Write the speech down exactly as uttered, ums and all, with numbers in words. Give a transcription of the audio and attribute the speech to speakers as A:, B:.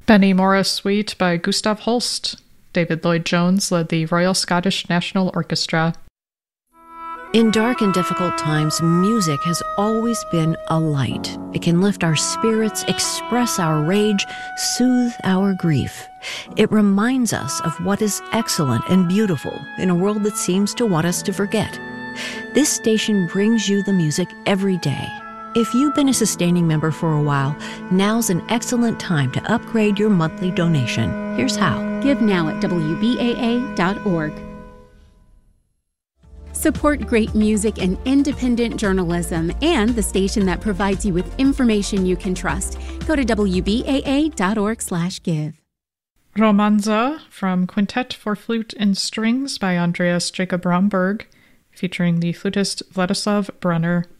A: Benny Morris Suite by Gustav Holst. David Lloyd-Jones led the Royal Scottish National Orchestra.
B: In dark and difficult times, music has always been a light. It can lift our spirits, express our rage, soothe our grief. It reminds us of what is excellent and beautiful in a world that seems to want us to forget. This station brings you the music every day. If you've been a sustaining member for a while, now's an excellent time to upgrade your monthly donation. Here's how.
C: Give now at W B A A dot org. Support great music and independent journalism and the station that provides you with information you can trust. Go to W B A A dot org slash give.
A: Romanza from Quintet for Flute and Strings by Andreas Jacob Romberg, featuring the flutist Vladislav Brunner.